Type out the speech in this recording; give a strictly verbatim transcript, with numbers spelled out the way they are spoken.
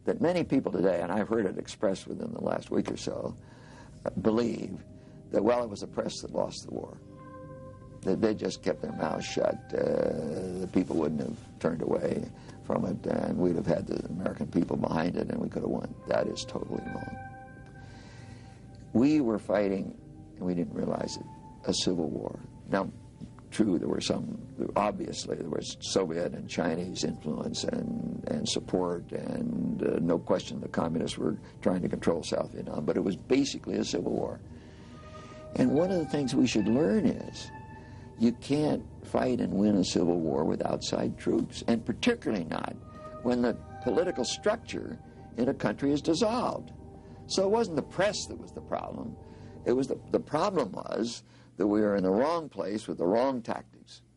that many people today, and I've heard it expressed within the last week or so, uh, believe that, well, it was the press that lost the war. That they just kept their mouths shut. Uh, the people wouldn't have turned away from it, and we'd have had the American people behind it, and we could have won. That is totally wrong. We were fighting, and we didn't realize it, a civil war. Now, true, there were some, obviously, there was Soviet and Chinese influence and, and support, and uh, no question the communists were trying to control South Vietnam, but it was basically a civil war. And one of the things we should learn is you can't fight and win a civil war with outside troops, and particularly not when the political structure in a country is dissolved. So it wasn't the press that was the problem. It was the, the problem was that we were in the wrong place with the wrong tactics.